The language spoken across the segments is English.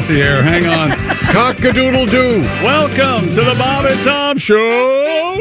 off the air. Hang on. Cock-a-doodle-doo. Welcome to the Bob and Tom Show.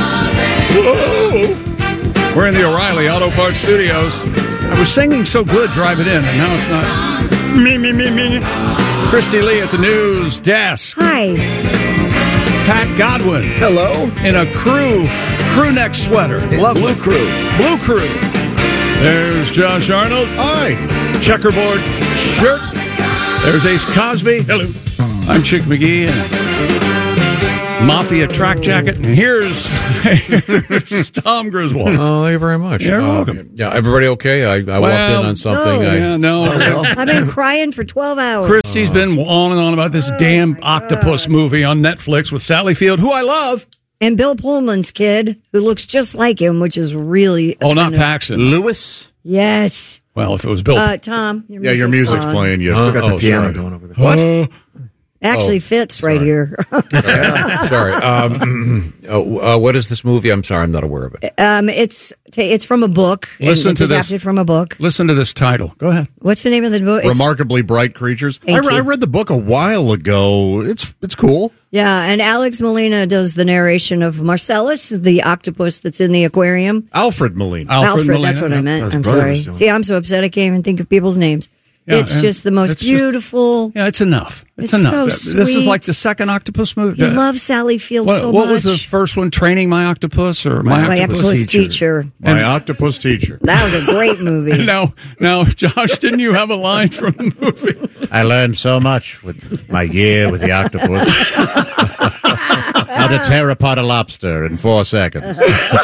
Whoa. We're in the O'Reilly Auto Parts Studios. I was singing so good driving in, and now it's not. Me. Christy Lee at the news desk. Hi. Pat Godwin. Hello. In a crew neck sweater. Lovely. Blue crew. There's Josh Arnold. Hi. Checkerboard shirt. There's Ace Cosby. Hello. I'm Chick McGee. And Mafia track jacket. And here's Tom Griswold. Oh, thank you very much. You're welcome. Yeah, everybody okay? I walked in on something. I've been crying for 12 hours. Christy's been on and on about this damn octopus movie on Netflix with Sally Field, who I love. And Bill Pullman's kid, who looks just like him, which is really... Oh, not Paxton. Lewis? Yes. Well, if it was Bill... Tom, your music's playing. Yes. Still got the piano going over there. What? Actually fits right here. Sorry. What is this movie? I'm sorry, I'm not aware of it. It's from a book. Listen it's to this. adapted from a book. Listen to this title. Go ahead. What's the name of the book? Remarkably Bright Creatures. I read the book a while ago. It's cool. Yeah, and Alex Molina does the narration of Marcellus, the octopus that's in the aquarium. Alfred Molina. Alfred, Molina. that's what I meant. His I'm brother sorry. was doing it. See, I'm so upset I can't even think of people's names. Yeah, it's just the most beautiful. Yeah, it's enough. It's enough. so This is sweet. like the second octopus movie. You love Sally Field so much. What was the first one? Training My Octopus or My Octopus Teacher. My Octopus Teacher. That was a great movie. Now, Josh, didn't you have a line from the movie? I learned so much with my year with the octopus. How to tear apart a lobster in 4 seconds.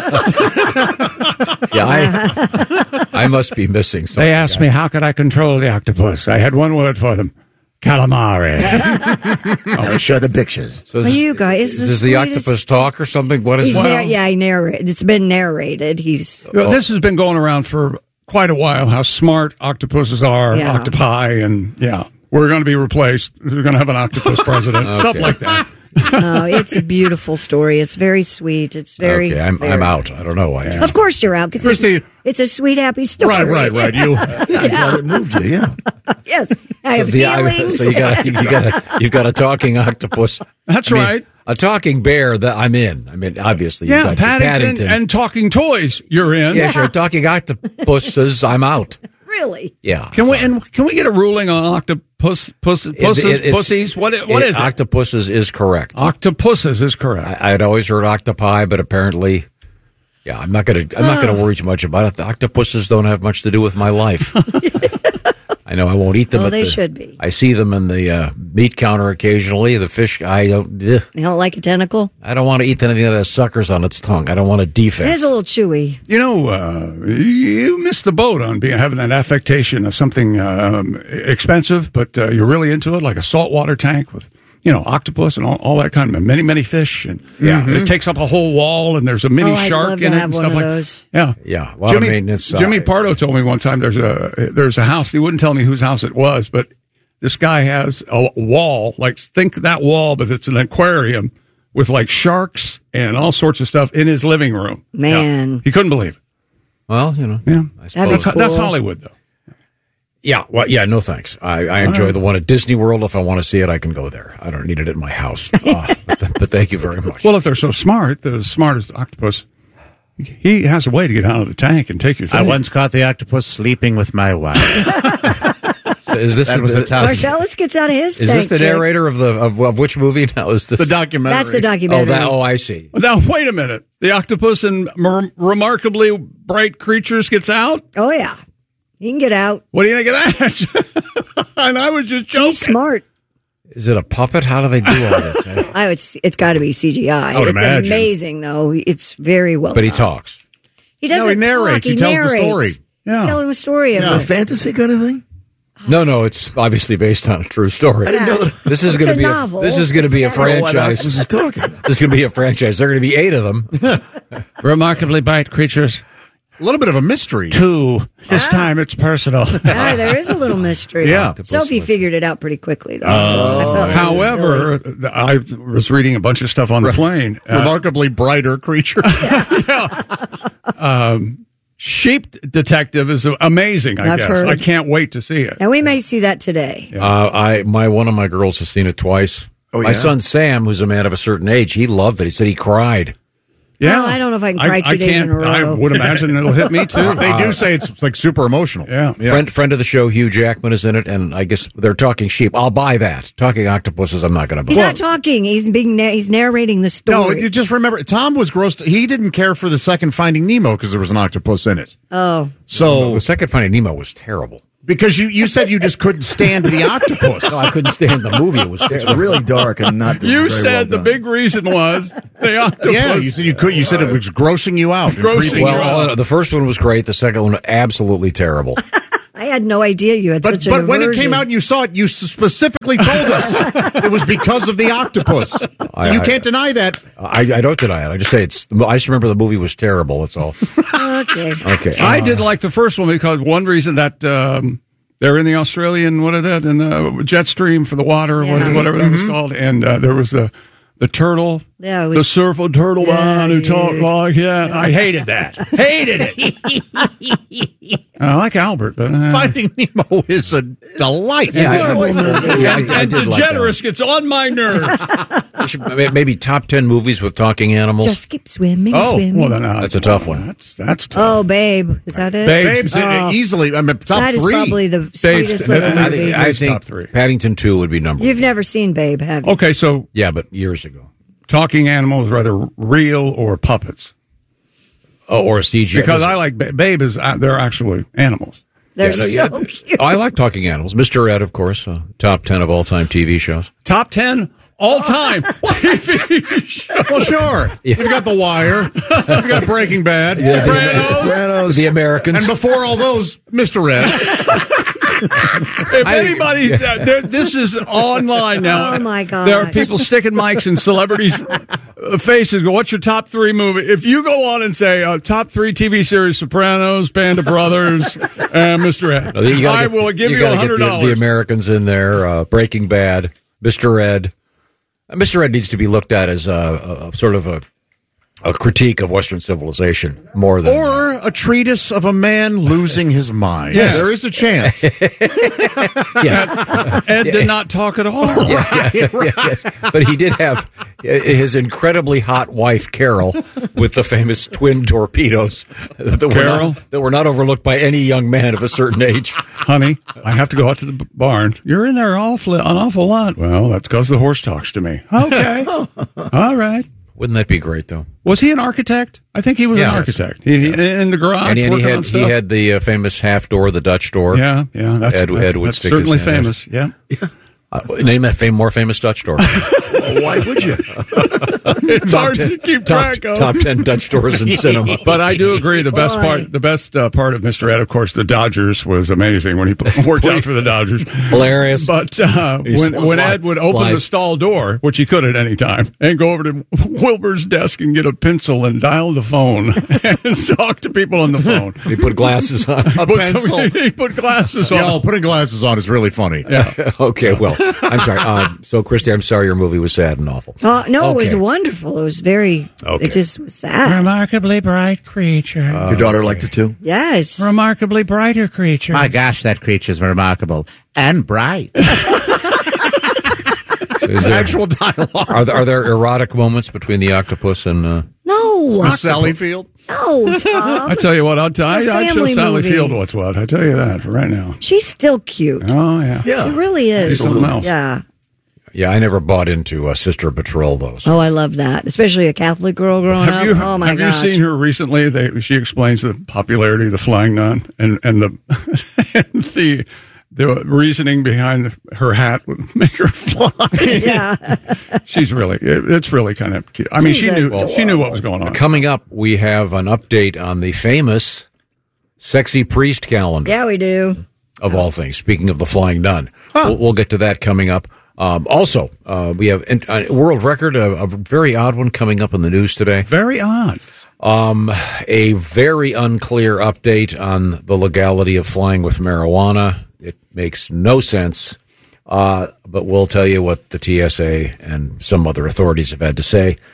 Yeah, I must be missing something. They asked me, how could I control the octopus? I had one word for them. Calamari. Show the pictures. So Well, you guys, does the octopus talk or something? What is that? He narrated. It's been narrated. This has been going around for quite a while, how smart octopuses are, Yeah. octopi, and we're going to be replaced. We're going to have an octopus president, stuff like that. It's a beautiful story. It's very sweet. It's very. Okay, I'm out. I don't know why. Of course you're out because it's a sweet, happy story. Right. You. It moved you, yeah. Yes, I have feelings. So you've got a talking octopus. That's right. A talking bear that I'm in. I mean, obviously, you've got Paddington and talking toys. You're in. Yeah, sure. Talking octopuses. I'm out. Really? Yeah. Can we get a ruling on pussies? What is it? Octopuses is correct. Octopuses is correct. I'd always heard octopi, but apparently, I'm not gonna worry too much about it. The octopuses don't have much to do with my life. I know I won't eat them. Well, they should be. I see them in the meat counter occasionally. The fish, You don't like a tentacle? I don't want to eat anything that has suckers on its tongue. I don't want a defect. It is a little chewy. You missed the boat on having that affectation of something expensive, but you're really into it, like a saltwater tank with, octopus and all that kind of many, many fish. And it takes up a whole wall, and there's a mini shark in it and stuff like that. Yeah. Yeah. A lot of maintenance. Jimmy Pardo told me one time there's a house. He wouldn't tell me whose house it was, but this guy has a wall, think that wall, but it's an aquarium with like sharks and all sorts of stuff in his living room. Man. Yeah. He couldn't believe it. Well, I suppose. That's Hollywood, though. Yeah, no thanks. I enjoy the one at Disney World. If I want to see it, I can go there. I don't need it at my house. But thank you very much. Well, if they're so smart, they're as smart as the octopus. He has a way to get out of the tank and take your thing. I once caught the octopus sleeping with my wife. Marcellus gets out of his tank. Is this the narrator of which movie? Now is this the documentary? That's the documentary. I see. Now wait a minute. The octopus in Remarkably Bright Creatures gets out? Oh yeah, he can get out. What do you think of that? And I was just joking. He's smart. Is it a puppet? How do they do all this? It's got to be CGI. I would it's imagine. Amazing though. It's very well. But he done. talks. He doesn't. He narrates. Talk. He tells the story. He's telling the story of Is it it. a fantasy kind of thing? No, it's obviously based on a true story. I didn't know that. This is going to be novel. This is going to be a franchise. This is talking about. This is going to be a franchise. There are going to be 8 of them. Remarkably Bright Creatures A little bit of a mystery. 2. This time it's personal. There is a little mystery. Yeah. Sophie figured it out pretty quickly, though. However, I was reading a bunch of stuff on the plane. Remarkably brighter creature. Sheep Detective is amazing, I I've guess. heard. I can't wait to see it. And we may see that today. One of my girls has seen it twice. Oh, My yeah? son Sam, who's a man of a certain age, he loved it. He said he cried. Yeah. Well, I don't know if I can cry 2 days in a row. I would imagine it'll hit me, too. They do say it's like super emotional. Yeah. Friend of the show, Hugh Jackman, is in it, and I guess they're talking sheep. I'll buy that. Talking octopuses, I'm not going to buy. He's not talking. He's narrating the story. No, you just remember, Tom was grossed. He didn't care for the second Finding Nemo because there was an octopus in it. Oh. So, The second Finding Nemo was terrible. because you said you just couldn't stand the octopus. No, I couldn't stand the movie. It was It's terrible. really dark and not very You well said the done. big reason was the octopus. Yeah, you said you could. You said it was grossing you out. and Grossing creeping you you out. out. The first one was great. The second one, absolutely terrible. I had no idea you had But such an when it aversion. came out and you saw it, you specifically told us it was because of the octopus. You can't deny that. I don't deny it. I just say I just remember the movie was terrible. That's all. Okay. Okay. I did like the first one because one reason that they're in the Australian, what is that, in the jet stream for the water, Yeah. whatever that was called. And there was the turtle, Yeah, it the was- surfer turtle man who talked dude. like, I hated that. Hated it. I like Albert, but Finding Nemo is a delight. Yeah, I and did like that DeGeneres gets on my nerves. Maybe top 10 movies with talking animals. Just keep swimming, Oh, swimming. Well, then, That's a tough one. That's tough. Oh, Babe. Is that it? Babe. Babes, easily. I mean, top That is three. probably the sweetest little I movie. I It's think top three. Paddington 2 would be number You've one. never seen Babe, have you? Okay, so Yeah, but years ago. talking animals, whether real or puppets. Oh, or a CGI. Because I like Babe is they're actually animals. They're Yeah, so cute. Oh, I like talking animals. Mr. Ed, of course, top 10 of all-time TV shows. Top 10 all time TV show. Well, sure. You've got The Wire. You've got Breaking Bad. Sopranos. The Americans. And before all those, Mr. Ed. If anybody, this is online now. Oh, my God. There are people sticking mics in celebrities' faces. Go, what's your top 3 movie? If you go on and say top 3 TV series: Sopranos, Band of Brothers, and Mr. Ed, I will give you gotta get $100. the Americans in there. Breaking Bad, Mr. Ed. Mr. Ed needs to be looked at as a sort of a critique of Western civilization more than Or a treatise of a man losing his mind. Yes. There is a chance. Ed did not talk at all. yes. But he did have his incredibly hot wife, Carol, with the famous twin torpedoes that were not overlooked by any young man of a certain age. Honey, I have to go out to the barn. You're in there an awful lot. Well, that's because the horse talks to me. Okay. All right. Wouldn't that be great, though? Was he an architect? I think he was an Yes. architect. He in the garage And he working on had stuff. the famous half door, the Dutch door. Yeah. That's Ed would that's stick certainly his hand in. famous. Yeah. Name that more famous Dutch door. Why would you? It's hard to keep track of. Top 10 Dutch doors in cinema. But I do agree. The best part of Mr. Ed, of course, the Dodgers was amazing when he worked out for the Dodgers. Hilarious. But when Ed would open the stall door, which he could at any time, and go over to Wilbur's desk and get a pencil and dial the phone and talk to people on the phone. He put glasses on. A pencil. He put glasses on. Yo, putting glasses on is really funny. Yeah. Okay, well, I'm sorry. So, Christy, I'm sorry your movie was sad and awful. No, it was Okay. wonderful. It was very, Okay. it just was sad. Remarkably bright creature. Your daughter liked it too? Yes. Remarkably brighter creature. My gosh, that creature's remarkable and bright. Is there, Actual dialogue. are there erotic moments between the octopus and... No. Miss Sally Field. No, Tom. I tell you what, I'd a show family Sally movie. Field what's what. I tell you that for right now. She's still cute. Oh yeah. She really is. Something else. Yeah. Yeah, I never bought into Sister Patrol, though. So. Oh, I love that. Especially a Catholic girl growing up. Oh, my have gosh. you seen her recently? She explains the popularity of the Flying Nun and the and the reasoning behind her hat would make her fly. Yeah. She's really, it's really kind of cute. I mean, She's she knew what was going on. Coming up, we have an update on the famous Sexy Priest calendar, Yeah, we do. of all things. Speaking of the Flying Nun. We'll get to that coming up. Also, we have a world record, a very odd one coming up in the news today. Very odd. A very unclear update on the legality of flying with marijuana. It makes no sense, but we'll tell you what the TSA and some other authorities have had to say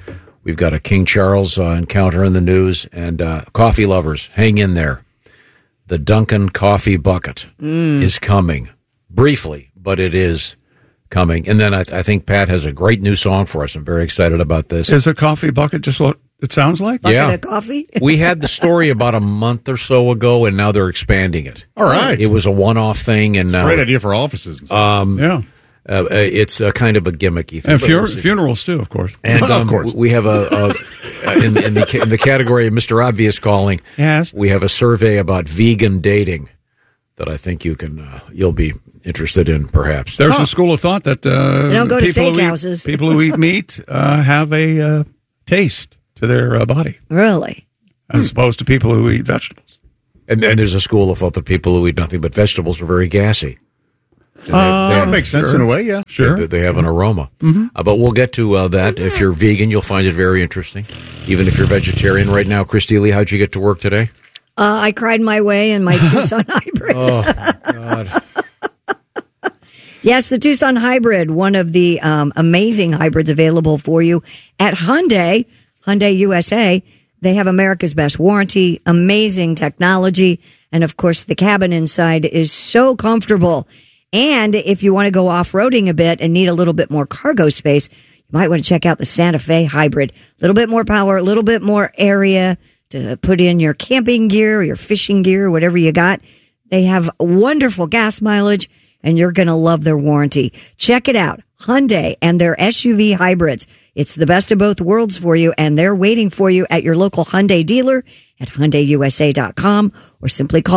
We've got a King Charles encounter in the news, and coffee lovers, hang in there. The Dunkin' Coffee Bucket is coming. Briefly, but it is coming. And then I think Pat has a great new song for us. I'm very excited about this. Is a coffee bucket just what it sounds like? Bucket of coffee? We had the story about a month or so ago, and now they're expanding it. All right. It was a one-off thing, and now Great idea for offices. And stuff. Yeah. It's kind of a gimmicky thing. And funerals, too, of course. And of course. we have in the category of Mr. Obvious calling, Yes. we have a survey about vegan dating that I think you'll be interested in, perhaps. There's a school of thought that don't go to people who steakhouses. people who eat meat have a taste to their body, Really? as opposed to people who eat vegetables. And there's a school of thought that people who eat nothing but vegetables are very gassy. That makes sense in a way, yeah. Sure. They have an aroma. But we'll get to that. If you're vegan, you'll find it very interesting. Even if you're vegetarian right now. Christy Lee, how'd you get to work today? I cried my way in my Tucson Hybrid. Oh, God. Yes, the Tucson Hybrid, one of the amazing hybrids available for you at Hyundai USA. They have America's best warranty, amazing technology, and of course the cabin inside is so comfortable. And if you want to go off-roading a bit and need a little bit more cargo space, you might want to check out the Santa Fe Hybrid. A little bit more power, a little bit more area to put in your camping gear, your fishing gear, whatever you got. They have wonderful gas mileage, and you're going to love their warranty. Check it out. Hyundai and their SUV hybrids. It's the best of both worlds for you, and they're waiting for you at your local Hyundai dealer at HyundaiUSA.com or simply call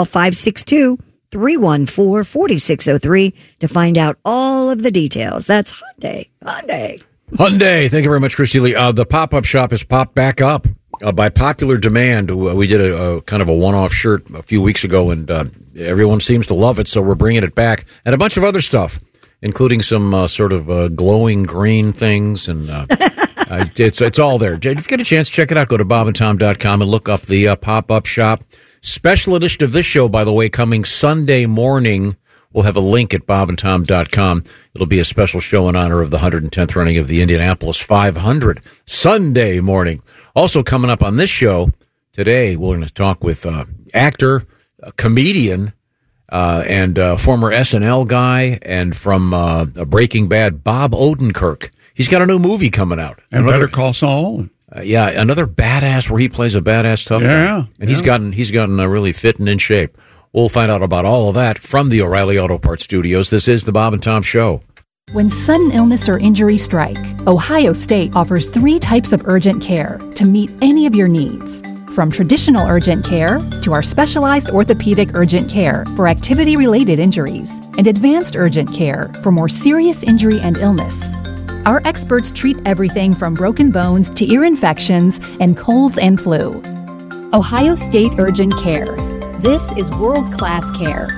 562-314-4603 to find out all of the details. That's Hyundai. Hyundai. Hyundai. Thank you very much, Christy Lee. The pop-up shop has popped back up. By popular demand, we did a kind of a one-off shirt a few weeks ago, and everyone seems to love it, so we're bringing it back. And a bunch of other stuff, including some sort of glowing green things, and it's all there. If you get a chance, check it out. Go to bobandtom.com and look up the pop-up shop. Special edition of this show, by the way, coming Sunday morning. We'll have a link at bobandtom.com. It'll be a special show in honor of the 110th running of the Indianapolis 500 Sunday morning. Also coming up on this show today, we're going to talk with actor, comedian, and former SNL guy, and from Breaking Bad, Bob Odenkirk. He's got a new movie coming out. And Better Call Saul. Another badass where he plays a badass tough guy. And he's gotten really fit and in shape. We'll find out about all of that from the O'Reilly Auto Parts Studios. This is the Bob and Tom Show. When sudden illness or injury strike, Ohio State offers 3 types of urgent care to meet any of your needs. From traditional urgent care to our specialized orthopedic urgent care for activity-related injuries and advanced urgent care for more serious injury and illness. Our experts treat everything from broken bones to ear infections and colds and flu. Ohio State Urgent Care. This is world-class care.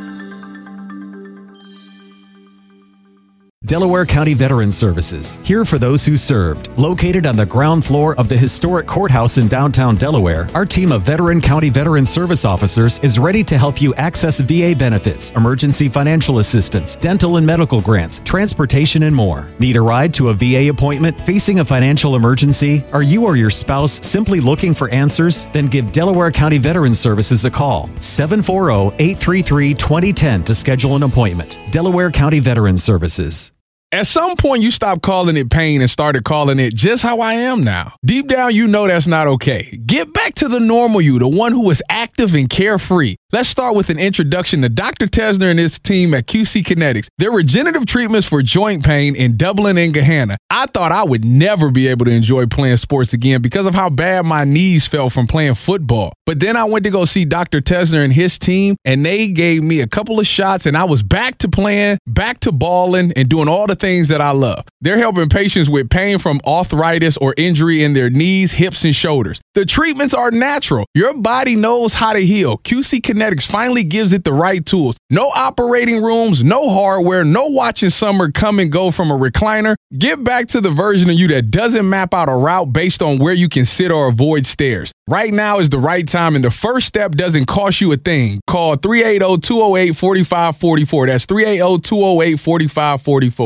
Delaware County Veterans Services, here for those who served. Located on the ground floor of the historic courthouse in downtown Delaware, our team of Veteran County Veterans Service officers is ready to help you access VA benefits, emergency financial assistance, dental and medical grants, transportation, and more. Need a ride to a VA appointment? Facing a financial emergency? Are you or your spouse simply looking for answers? Then give Delaware County Veterans Services a call. 740-833-2010 to schedule an appointment. Delaware County Veterans Services. At some point, you stopped calling it pain and started calling it just how I am now. Deep down, you know that's not okay. Get back to the normal you, the one who is active and carefree. Let's start with an introduction to Dr. Tesner and his team at QC Kinetics. Their regenerative treatments for joint pain in Dublin and Gahanna. I thought I would never be able to enjoy playing sports again because of how bad my knees felt from playing football. But then I went to go see Dr. Tesner and his team, and they gave me a couple of shots, and I was back to playing, back to balling, and doing all the things that I love. They're helping patients with pain from arthritis or injury in their knees, hips, and shoulders. The treatments are natural. Your body knows how to heal. QC Kinetics finally gives it the right tools. No operating rooms, no hardware, no watching summer come and go from a recliner. Get back to the version of you that doesn't map out a route based on where you can sit or avoid stairs. Right now is the right time, and the first step doesn't cost you a thing. Call 380-208-4544. That's 380-208-4544.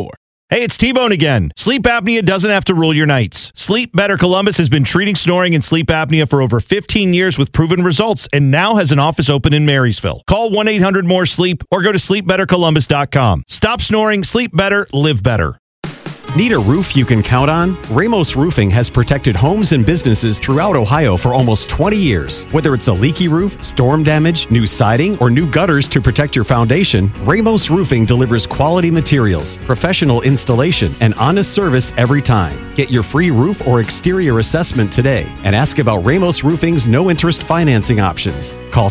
Hey, it's T-Bone again. Sleep apnea doesn't have to rule your nights. Sleep Better Columbus has been treating snoring and sleep apnea for over 15 years with proven results and now has an office open in Marysville. Call 1-800-MORE-SLEEP or go to sleepbettercolumbus.com. Stop snoring, sleep better, live better. Need a roof you can count on? Ramos Roofing has protected homes and businesses throughout Ohio for almost 20 years. Whether it's a leaky roof, storm damage, new siding, or new gutters to protect your foundation, Ramos Roofing delivers quality materials, professional installation, and honest service every time. Get your free roof or exterior assessment today and ask about Ramos Roofing's no-interest financing options. Call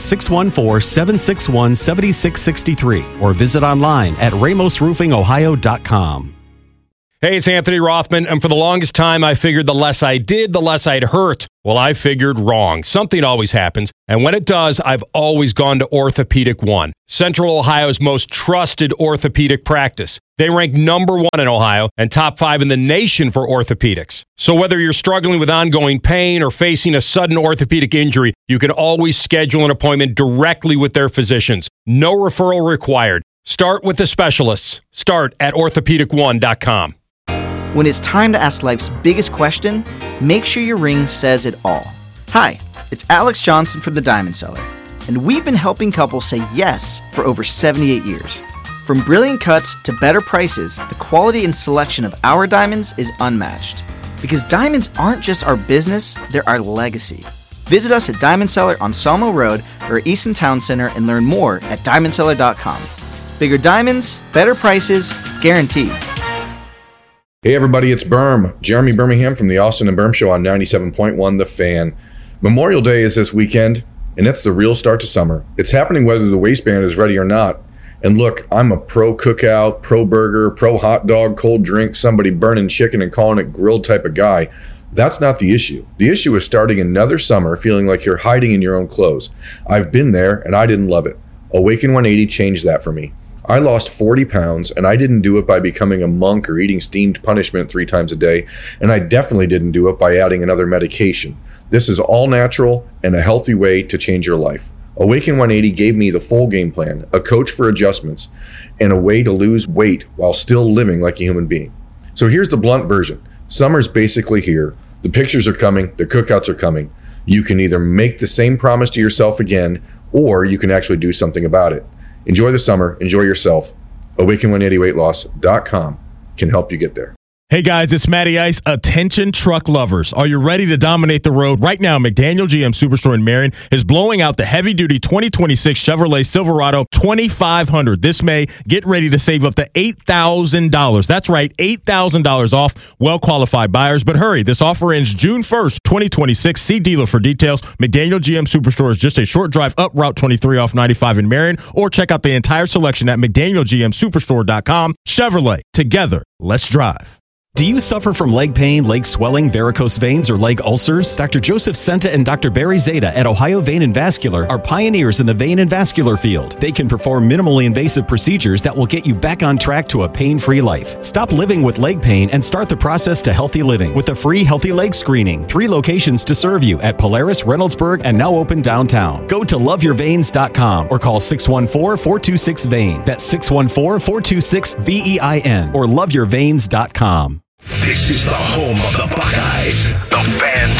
614-761-7663 or visit online at ramosroofingohio.com. Hey, it's Anthony Rothman, and for the longest time, I figured the less I did, the less I'd hurt. Well, I figured wrong. Something always happens, and when it does, I've always gone to Orthopedic One, Central Ohio's most trusted orthopedic practice. They rank number 1 in Ohio and top 5 in the nation for orthopedics. So whether you're struggling with ongoing pain or facing a sudden orthopedic injury, you can always schedule an appointment directly with their physicians. No referral required. Start with the specialists. Start at orthopedic1.com. When it's time to ask life's biggest question, make sure your ring says it all. Hi, it's Alex Johnson from The Diamond Seller, and we've been helping couples say yes for over 78 years. From brilliant cuts to better prices, the quality and selection of our diamonds is unmatched. Because diamonds aren't just our business, they're our legacy. Visit us at Diamond Seller on Sawmill Road or Easton Town Center and learn more at diamondseller.com. Bigger diamonds, better prices, guaranteed. Hey everybody, it's Jeremy Birmingham from the Austin and Berm Show on 97.1 The Fan. Memorial Day is this weekend, and that's the real start to summer. It's happening whether the waistband is ready or not. And look, I'm a pro cookout, pro burger, pro hot dog, cold drink, somebody burning chicken and calling it grilled type of guy. That's not the issue. The issue is starting another summer feeling like you're hiding in your own clothes. I've been there, and I didn't love it. Awaken 180 changed that for me. I lost 40 pounds, and I didn't do it by becoming a monk or eating steamed punishment 3 times a day, and I definitely didn't do it by adding another medication. This is all natural and a healthy way to change your life. Awaken 180 gave me the full game plan, a coach for adjustments, and a way to lose weight while still living like a human being. So here's the blunt version. Summer's basically here. The pictures are coming. The cookouts are coming. You can either make the same promise to yourself again, or you can actually do something about it. Enjoy the summer. Enjoy yourself. Awaken180weightloss.com can help you get there. Hey guys, it's Matty Ice. Attention truck lovers. Are you ready to dominate the road? Right now, McDaniel GM Superstore in Marion is blowing out the heavy-duty 2026 Chevrolet Silverado 2500 this May. Get ready to save up to $8,000. That's right, $8,000 off well-qualified buyers. But hurry, this offer ends June 1st, 2026. See dealer for details. McDaniel GM Superstore is just a short drive up Route 23 off 95 in Marion, or check out the entire selection at McDanielGMSuperstore.com. Chevrolet, together, let's drive. Do you suffer from leg pain, leg swelling, varicose veins, or leg ulcers? Dr. Joseph Senta and Dr. Barry Zeta at Ohio Vein and Vascular are pioneers in the vein and vascular field. They can perform minimally invasive procedures that will get you back on track to a pain-free life. Stop living with leg pain and start the process to healthy living with a free healthy leg screening. 3 locations to serve you at Polaris, Reynoldsburg, and now open downtown. Go to loveyourveins.com or call 614-426-VEIN. That's 614-426-VEIN or loveyourveins.com. This is the home of the Buckeyes, the Fan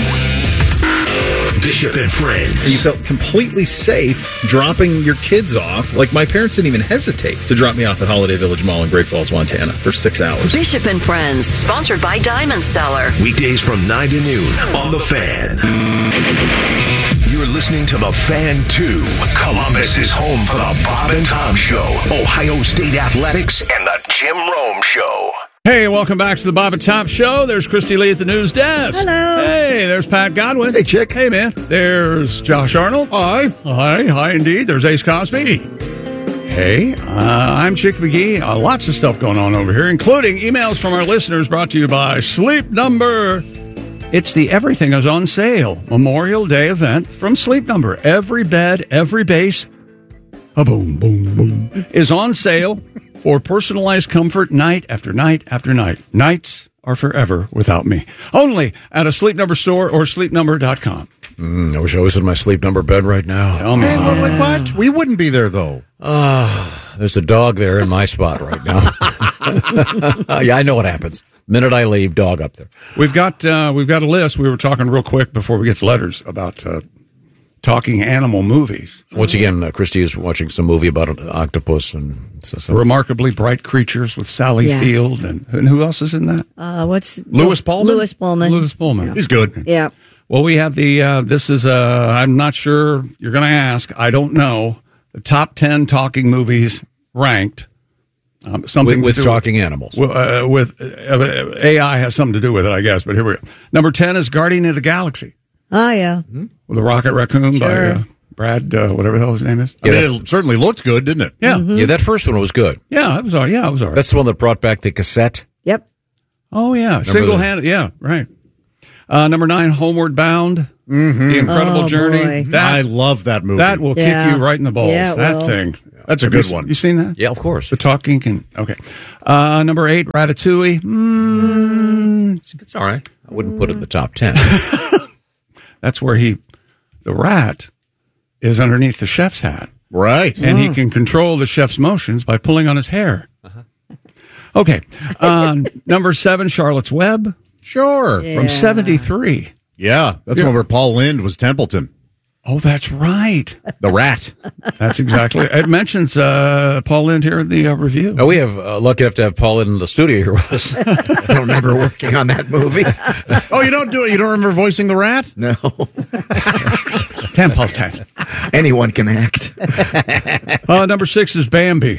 2. Bishop and Friends. You felt completely safe dropping your kids off. Like, my parents didn't even hesitate to drop me off at Holiday Village Mall in Great Falls, Montana for 6 hours. Bishop and Friends, sponsored by Diamond Seller. Weekdays from 9 to noon on The Fan. You're listening to The Fan 2. Columbus is home for the Bob and Tom Show, Ohio State Athletics, and the Jim Rome Show. Hey, welcome back to the Bob and Tom Show. There's Christy Lee at the news desk. Hello. Hey, there's Pat Godwin. Hey, chick. Hey, man. There's Josh Arnold. Hi. Hi, indeed. There's Ace Cosby. Hey, I'm Chick McGee. Lots of stuff going on over here, including emails from our listeners brought to you by Sleep Number. It's the Everything is on Sale Memorial Day event from Sleep Number. Every bed, every base, a boom, boom, boom, is on sale for personalized comfort night after night after night. Nights are forever without me. Only at a Sleep Number store or sleepnumber.com. I wish I was in my Sleep Number bed right now. Tell me. What? We wouldn't be there, though. There's a dog there in my spot right now. Yeah, I know what happens. Minute I leave, dog up there. We've got a list. We were talking real quick before we get to letters about talking animal movies. Once again, Christy is watching some movie about an octopus and Remarkably Bright Creatures with Sally Yes. Field and who else is in that? What's Louis Pullman? Louis Pullman. Louis Pullman. He's good. Yeah. Well, we have the. This is I'm not sure you're going to ask. I don't know the top 10 talking movies ranked. Something with to do talking animals. With AI has something to do with it, I guess. But here we go. Number 10 is Guardian of the Galaxy. Oh, yeah. With the Rocket Raccoon by Brad, whatever the hell his name is. I mean, it certainly looked good, didn't it? Yeah. Yeah, that first one was good. Yeah, it was all right. That's the one that brought back the cassette. Yep. Oh, yeah. Single-handed. Yeah, right. Number 9, Homeward Bound. The Incredible Journey. Boy. I love that movie. That will kick you right in the balls. Yeah, it that will. thing. That's a good one. You seen that? Yeah, of course. The talking can. Okay. Number 8, Ratatouille. It's all right. I wouldn't put it in the top 10. That's where the rat is underneath the chef's hat. Right. And he can control the chef's motions by pulling on his hair. Okay. Number 7, Charlotte's Web. Sure. From 73. Yeah, that's one where Paul Lynde was Templeton. Oh, that's right. The rat. That's exactly. It mentions Paul Lynde here in the review. Oh, we have lucky enough to have Paul in the studio here with us. I don't remember working on that movie. Oh, you don't do it? You don't remember voicing the rat? No. Templeton. Anyone can act. Number 6 is Bambi.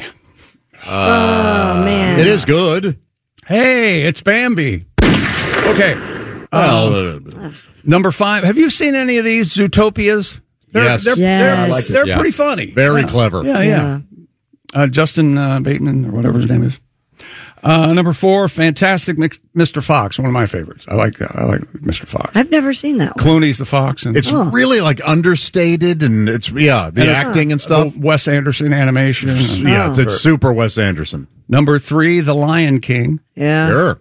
Oh, man. It is good. Hey, it's Bambi. Okay. Well, Number 5. Have you seen any of these Zootopias? Yes. They're pretty funny. Very clever. Yeah. Justin Bateman or whatever his name is. Number 4, Fantastic Mr. Fox, one of my favorites. I like Mr. Fox. I've never seen that one. Clooney's the fox, and It's really like understated, and it's the acting and stuff. Wes Anderson animation. It's super Wes Anderson. Number 3, The Lion King. Yeah. Sure.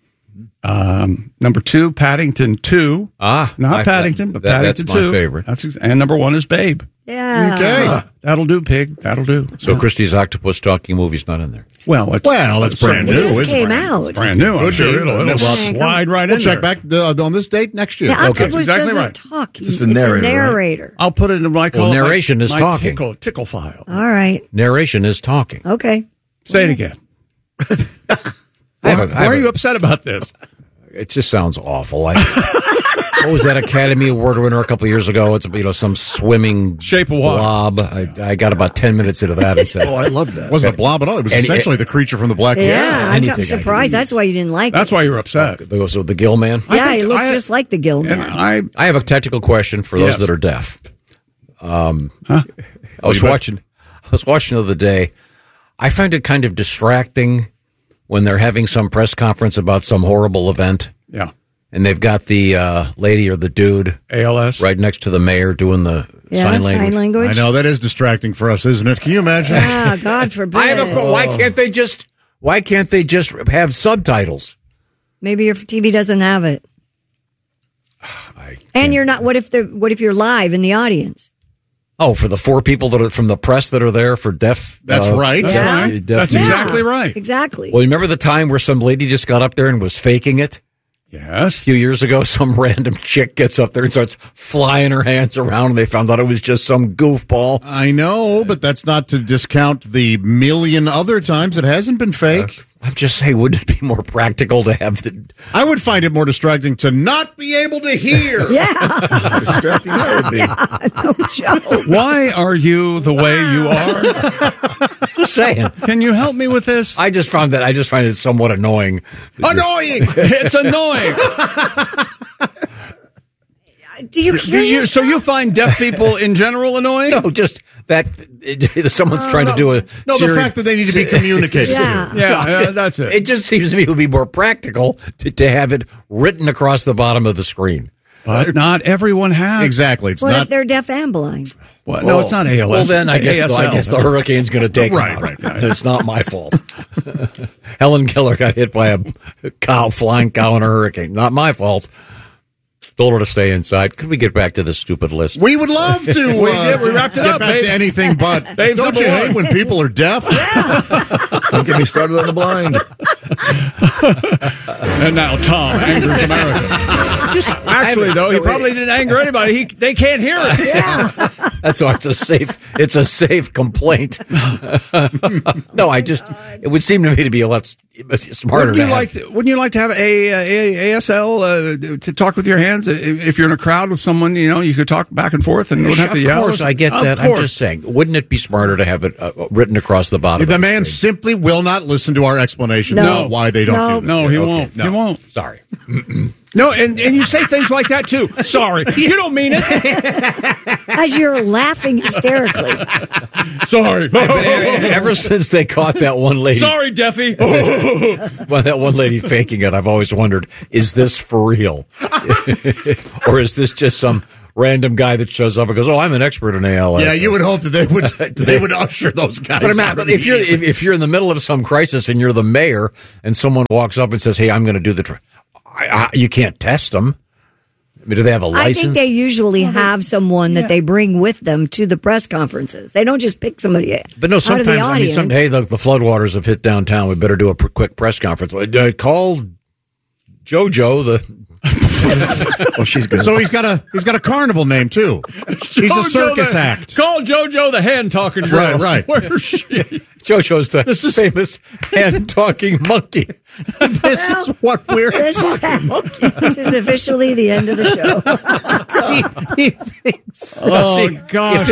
Number 2, Paddington 2. Not Paddington, but Paddington 2. That's my favorite. And number 1 is Babe. Yeah. Okay. That'll do, pig. That'll do. So Christie's octopus talking movie's not in there. Well, that's brand new. It just It's came brand- out. It's brand new. I'm sure it'll slide right in We'll check there. back on this date next year. The octopus exactly doesn't right. talk. Just a It's narrator, a narrator. I'll put it in my narration is talking. Tickle file. All right. Narration is talking. Okay. Say it again. Why are you upset about this? It just sounds awful. What was that Academy Award winner a couple of years ago? It's some swimming Shape of Water. blob. I got about 10 minutes into that and said, Oh, I love that. It wasn't a blob at all. It was essentially the creature from the Black Lagoon. Yeah, I'm anything I surprised. can That's why you didn't like That's it. why you're upset. So the Gill Man. Yeah, he think looked I- just like the Gill And Man. I have a technical question for those Yes. that are deaf. I was watching the other day. I find it kind of distracting when they're having some press conference about some horrible event. Yeah. And they've got the lady or the dude ALS. right next to the mayor doing the sign language. I know that is distracting for us, isn't it? Can you imagine? Yeah, God forbid. Why can't they just have subtitles? Maybe your TV doesn't have it. And you're not. What if you're live in the audience? Oh, for the 4 people that are from the press that are there for deaf. That's right. That's Yeah. right. deaf That's music. exactly right. Exactly. Well, you remember the time where some lady just got up there and was faking it? Yes. A few years ago, some random chick gets up there and starts flying her hands around, and they found out it was just some goofball. I know, but that's not to discount the million other times it hasn't been fake. I'm just saying, wouldn't it be more practical to have the... I would find it more distracting to not be able to hear. Yeah. Distracting that would be. No joke. Why are you the way you are? Just saying. Can you help me with this? I just find it somewhat annoying. Annoying! It's annoying. Do you hear? So you find deaf people in general annoying? No, just that someone's trying to do a... No, the fact that they need to be communicated. Yeah. Yeah, that's it. It just seems to me it would be more practical to have it written across the bottom of the screen. But not everyone has. Exactly. It's What not. if they're deaf and blind? Well, no, it's not ALS. Well, then I guess ASL. the hurricane's going to take Right, them out. right. It's not my fault. Helen Keller got hit by a flying cow in a hurricane. Not my fault. Told her to stay inside. Could we get back to this stupid list? We would love to. We did. We wrapped it get up, back babe. to anything but. Babe's Don't you number hate one. when people are deaf? Don't get me started on the blind. And now Tom angers America. Actually, though, he probably didn't anger anybody. They can't hear it. Yeah. That's why it's a safe complaint. No, it would seem to me to be a lot smarter. Wouldn't you like to have a ASL to talk with your hands? If you're in a crowd with someone, you could talk back and forth and wouldn't have to yell. Of course, I get that. I'm just saying, wouldn't it be smarter to have it written across the bottom? The man simply will not listen to our explanation of why they don't do that. No, he won't. No. He won't. Sorry. No, and you say things like that, too. Sorry. You don't mean it. As you're laughing hysterically. Sorry. Ever since they caught that one lady. Sorry, Deafy. Well, that one lady faking it, I've always wondered, is this for real? Or is this just some random guy that shows up and goes, "Oh, I'm an expert in ALS"? Yeah, you would hope that they would usher those guys. But if you're in the middle of some crisis and you're the mayor and someone walks up and says, "Hey, I'm going to do the," you can't test them. I mean, do they have a license? I think they usually have someone that they bring with them to the press conferences. They don't just pick somebody But no, out sometimes, of the audience. hey, the floodwaters have hit downtown. We better do a quick press conference. Call JoJo, well, she's good. So he's got a carnival name too. He's a circus act. Call JoJo the hand talking girl. Right. Where's she? JoJo's the famous hand talking monkey. This is what we're. This is officially the end of the show. he thinks. Oh God!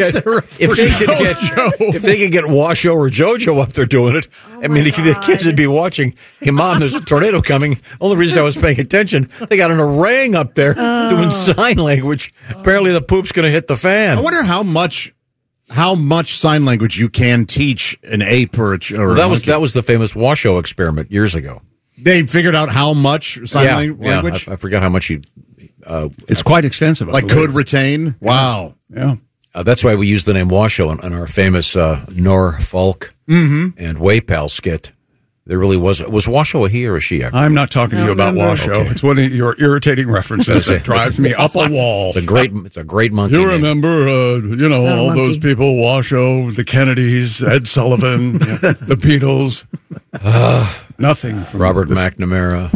If they could get Washo or JoJo up there doing it, the kids would be watching. Hey, Mom, there's a tornado coming. Only reason I was paying attention, they got an orang up there doing sign language. Apparently, the poop's going to hit the fan. I wonder how much sign language you can teach an ape or that was the famous Washo experiment years ago. They figured out how much sign language. I forgot how much he. It's quite extensive. Could retain. Wow. Yeah. That's why we use the name Washo in our famous Norfolk and Waypal skit. There really was Washo a he or a she? I'm not talking to you about Washo. Okay. It's one of your irritating references that drives me up a wall. It's a great monkey. You name. Remember, all those people: Washo, the Kennedys, Ed Sullivan, the Beatles. Nothing. Robert McNamara.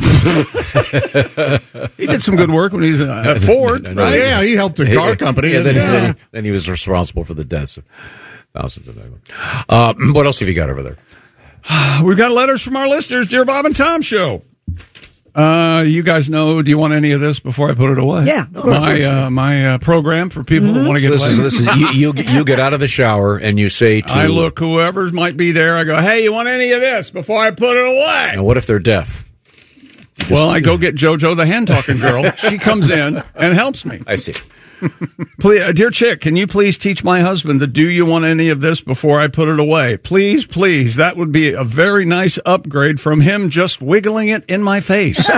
He did some good work when he was at Ford. Right? Yeah, he helped a car company. Yeah, then he was responsible for the deaths of thousands of people. What else have you got over there? We've got letters from our listeners, Dear Bob and Tom Show. You guys know, do you want any of this before I put it away? Yeah, of course. My program for people who want to get laid. This is you get out of the shower and you say to... I look, whoever might be there, I go, hey, you want any of this before I put it away? Now, what if they're deaf? Well, I go get JoJo the hand-talking girl. She comes in and helps me. I see. Please, dear chick, can you please teach my husband the do you want any of this before I put it away? Please, please. That would be a very nice upgrade from him just wiggling it in my face.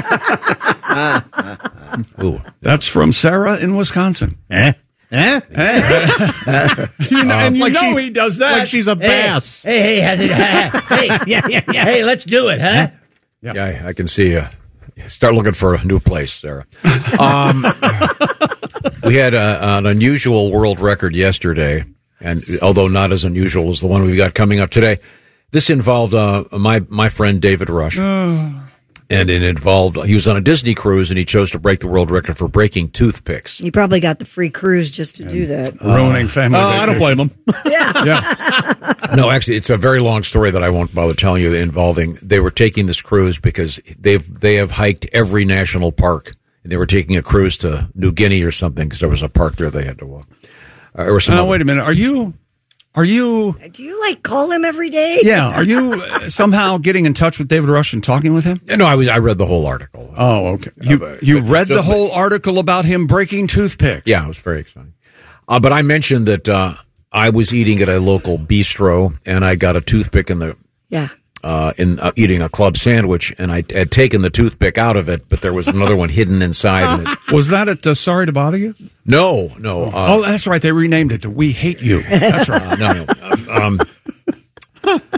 Ooh. That's from Sarah in Wisconsin. Eh? And he does that. Like she's a bass. Hey, let's do it, huh? Yeah, I can see you. Start looking for a new place, Sarah. We had an unusual world record yesterday, and although not as unusual as the one we've got coming up today, this involved my friend David Rush. And it involved, he was on a Disney cruise and he chose to break the world record for breaking toothpicks. You probably got the free cruise just to do that. Ruining family vacation. I don't blame him. Yeah. No, actually, it's a very long story that I won't bother telling you, involving, they were taking this cruise because they have hiked every national park. And they were taking a cruise to New Guinea or something because there was a park there they had to walk. Wait a minute. Are you... Do you call him every day? Yeah. Are you somehow getting in touch with David Rush and talking with him? No, I read the whole article. Oh, okay. You read the whole article about him breaking toothpicks? Yeah, it was very exciting. But I mentioned that I was eating at a local bistro and I got a toothpick in eating a club sandwich, and I had taken the toothpick out of it, but there was another one hidden inside. Was that at Sorry to Bother You? No. Oh, that's right. They renamed it to We Hate You. That's right.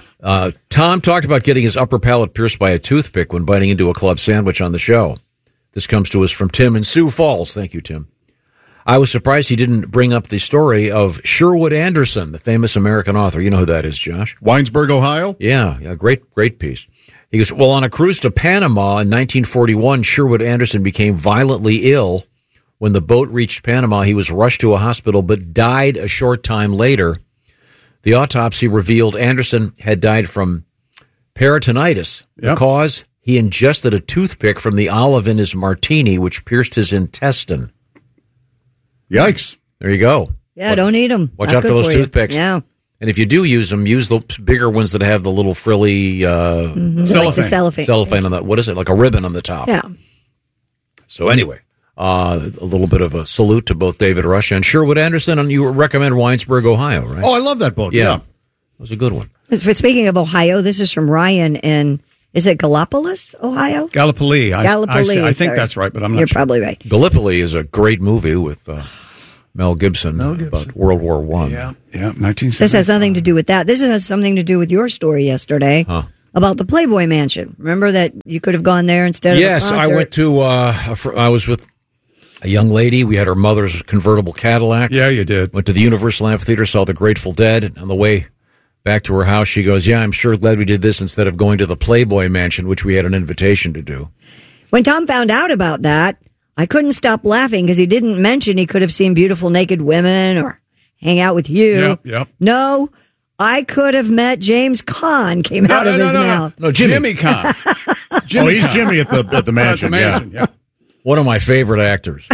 Tom talked about getting his upper palate pierced by a toothpick when biting into a club sandwich on the show. This comes to us from Tim in Sioux Falls. Thank you, Tim. I was surprised he didn't bring up the story of Sherwood Anderson, the famous American author. You know who that is, Josh? Winesburg, Ohio? Yeah, great piece. He goes, well, on a cruise to Panama in 1941, Sherwood Anderson became violently ill. When the boat reached Panama, he was rushed to a hospital but died a short time later. The autopsy revealed Anderson had died from peritonitis. The cause, he ingested a toothpick from the olive in his martini, which pierced his intestine. Yikes. There you go. Yeah, don't eat them. Watch out for those toothpicks. Yeah. And if you do use them, use the bigger ones that have the little frilly Like the cellophane on the, what is it, like a ribbon on the top. Yeah. So anyway, a little bit of a salute to both David Rush and Sherwood Anderson, and you recommend Winesburg, Ohio, right? Oh, I love that book. Yeah. It was a good one. Speaking of Ohio, this is from Ryan in, is it Gallipolis, Ohio? Gallipoli. Gallipoli. I think that's right, but I'm not You're sure. probably right. Gallipoli is a great movie with Mel Gibson about World War I. Yeah, 1970. This has nothing to do with that. This has something to do with your story yesterday about the Playboy Mansion. Remember that you could have gone there instead of Yes, a I concert? went to, I was with a young lady. We had her mother's convertible Cadillac. Yeah, you did. Went to the Universal Amphitheater, saw the Grateful Dead. And on the way back to her house, she goes, yeah, I'm sure glad we did this instead of going to the Playboy Mansion, which we had an invitation to do. When Tom found out about that, I couldn't stop laughing because he didn't mention he could have seen beautiful naked women or hang out with you. Yep. No, I could have met James Caan came out of his mouth. No, Jimmy Caan. He's Jimmy at the mansion. Yeah. One of my favorite actors.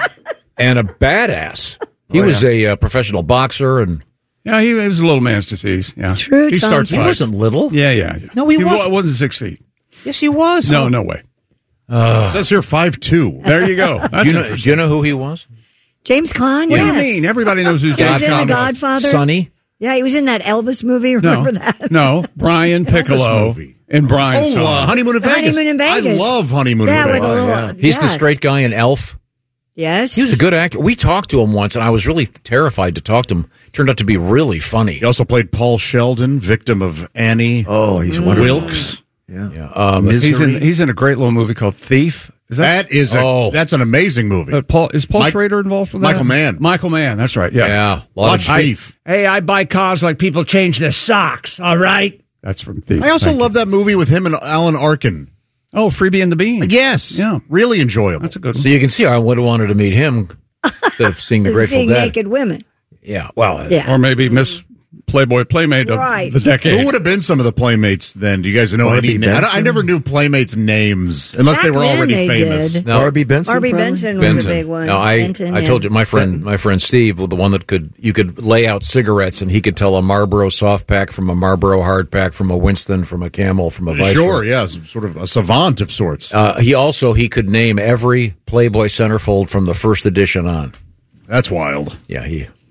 And a badass. He was a professional boxer and... Yeah, he was a little man's disease. Yeah, True, he Tom. starts He fights. wasn't little. Yeah. No, he wasn't. wasn't 6 feet. Yes, he was. No way. That's here 5'2". There you go. That's do you know who he was? James Caan, What yes. do you mean? Everybody knows who He James was in Caan The was. Godfather. Sonny? Yeah, he was in that Elvis movie. Remember that? No, Brian Piccolo movie. in Brian's song. Honeymoon in Vegas. Honeymoon in Vegas. I love Honeymoon Yeah, in with Vegas. a little, He's the yes. straight guy in Elf. Yes. He was a good actor. We talked to him once, and I was really terrified to talk to him. Turned out to be really funny. He also played Paul Sheldon, victim of Annie. Oh, he's wonderful. Wilkes. Yeah. Misery. He's in a great little movie called Thief. Is That's an amazing movie. Is Paul Schrader involved with that? Michael Mann. Michael Mann, that's right. Yeah. Yeah. Watch Thief. Hey, I buy cars like people change their socks, all right? That's from Thief. I also Thank you. love that movie with him and Alan Arkin. Oh, Freebie and the Bean. Yes. Yeah. Really enjoyable. That's a good one. So you can see I would have wanted to meet him instead of seeing the Grateful Seeing Dead. naked women. Yeah, well, Yeah. Or maybe Miss Playboy Playmate of Right. the decade. Who would have been some of the Playmates then? Do you guys know Barbie any? Benson? I never knew Playmates' names unless Back they were then already they famous. did. No. Barbie Benson. Barbie probably? Benson was a big one. No, I Benton, told you my friend Steve, the one that you could lay out cigarettes and he could tell a Marlboro soft pack from a Marlboro hard pack from a Winston from a Camel from a Viceroy. Sure, yeah, sort of a savant of sorts. He could name every Playboy centerfold from the first edition on. That's wild. Yeah,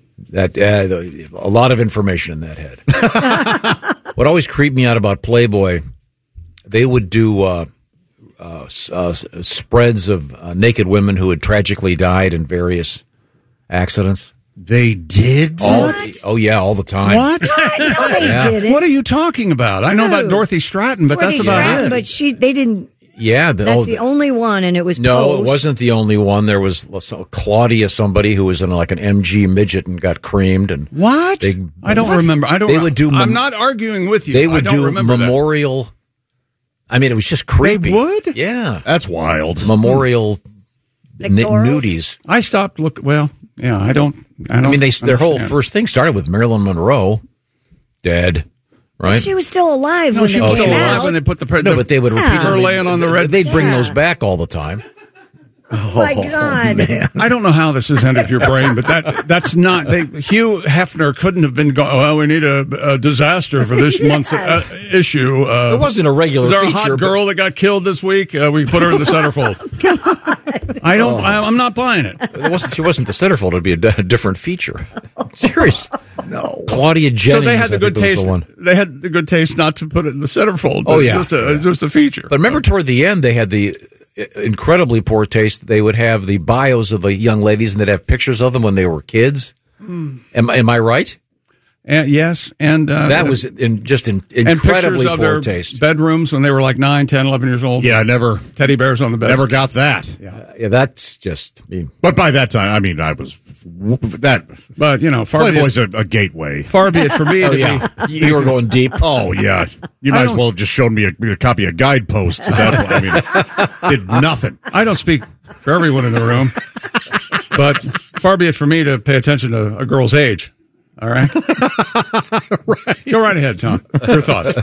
a lot of information in that head. What always creeped me out about Playboy, they would do spreads of naked women who had tragically died in various accidents. They did? All the time. What? No, they didn't. What are you talking about? I know about Who? Dorothy Stratton, but Dorothy that's about Stratton, it. But they didn't. Yeah. That's the only one, and it was No, Pose. it wasn't the only one. There was Claudia, somebody who was in like an MG midget and got creamed. And What? I don't remember. They would do. I'm not arguing with you. They I would don't do remember that. memorial. I mean, it was just creepy. They would? Yeah, that's wild. Memorial Pictorials? nudies. I stopped look. Well, yeah, I don't. I mean, their whole understand. first thing started with Marilyn Monroe, dead. Right? She was still alive No, when she it was came still out. alive when they put the No, but they would repeat her laying on the red. They'd bring those back all the time. Oh, my God. I don't know how this has entered your brain, but that's not. Hugh Hefner couldn't have been going. Well, we need a disaster for this month's issue. It wasn't a regular Was there a feature, hot but- girl that got killed this week? We put her in the centerfold. I don't. I'm not buying it. She wasn't the centerfold. It'd be a different feature. Serious. No. Claudia Jennings. So they had the I good think, was taste. the one. They had the good taste not to put it in the centerfold. Oh, but yeah. just a feature. But remember, toward the end, they had the incredibly poor taste. They would have the bios of the young ladies, and they'd have pictures of them when they were kids. Am I right? And yes, and that was incredibly of poor their taste. bedrooms when they were like 9, 10, 11 years old. Yeah, never. Teddy bears on the bed. Never got that. Yeah, that's just. But by that time, I mean, I was that. But far Playboy's a gateway. Far be it for me. You were going deep. Oh yeah, you might as well have just shown me a copy of Guideposts at that point. I mean, did nothing. I don't speak for everyone in the room, but far be it for me to pay attention to a girl's age. All right. Right. Go right ahead, Tom. Your thoughts.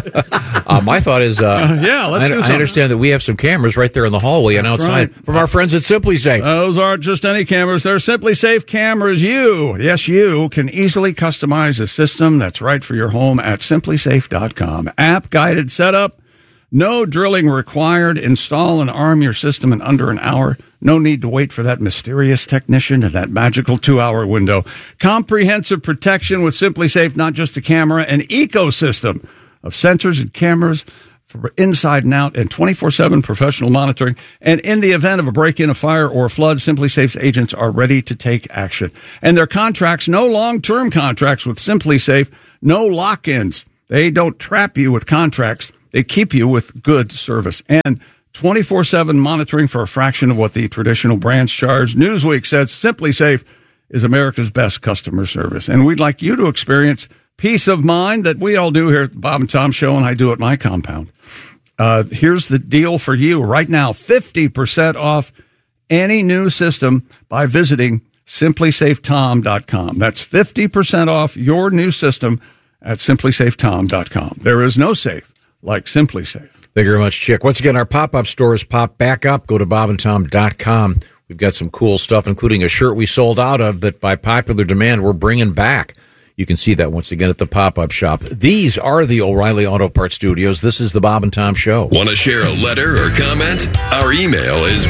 My thought is, let's do I something. understand that we have some cameras right there in the hallway and outside from our friends at Simply Safe. Those aren't just any cameras. They're Simply Safe cameras. You can easily customize a system that's right for your home at simplysafe.com. App-guided setup. No drilling required. Install and arm your system in under an hour. No need to wait for that mysterious technician in that magical 2-hour window. Comprehensive protection with Simply Safe, not just a camera, an ecosystem of sensors and cameras for inside and out and 24/7 professional monitoring. And in the event of a break-in, a fire, or a flood, Simply Safe's agents are ready to take action. And their contracts, no long-term contracts with Simply Safe, no lock-ins. They don't trap you with contracts. They keep you with good service. And 24/7 monitoring for a fraction of what the traditional brands charge. Newsweek says Simply Safe is America's best customer service. And we'd like you to experience peace of mind that we all do here at the Bob and Tom Show, and I do at my compound. Here's the deal for you right now. 50% off any new system by visiting simplysafetom.com. That's 50% off your new system at simplysafetom.com. There is no safe like Simply Safe. Thank you very much, Chick. Once again, our pop-up stores pop back up. Go to bobandtom.com. We've got some cool stuff, including a shirt we sold out of that by popular demand we're bringing back. You can see that once again at the pop-up shop. These are the O'Reilly Auto Parts Studios. This is the Bob and Tom Show. Want to share a letter or comment? Our email is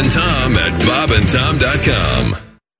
bobandtom@bobandtom.com.